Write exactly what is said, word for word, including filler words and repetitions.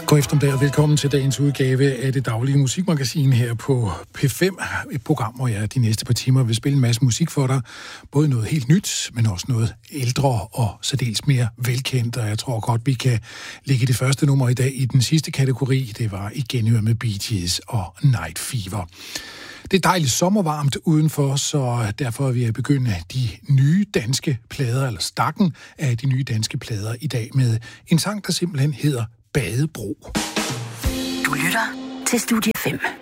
God eftermiddag og velkommen til dagens udgave af det daglige musikmagasin her på P fem. Et program, hvor jeg de næste par timer vil spille en masse musik for dig. Både noget helt nyt, men også noget ældre og særdeles mere velkendt. Og jeg tror godt, vi kan lægge det første nummer i dag i den sidste kategori. Det var igen med Bee Gees og Night Fever. Det er dejligt sommervarmt udenfor, så derfor vil jeg begynde de nye danske plader, eller stakken af de nye danske plader i dag med en sang, der simpelthen hedder Badebro. Du lytter til Studie fem.